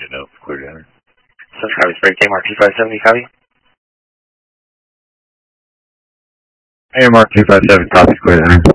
No, clear to enter. Subscribe Spray KMR 2570, copy. AMR 257, copy, clear to enter.